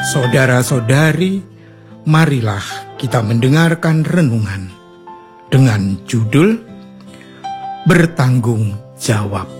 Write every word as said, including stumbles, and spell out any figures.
Saudara-saudari, marilah kita mendengarkan renungan dengan judul Bertanggung Jawab.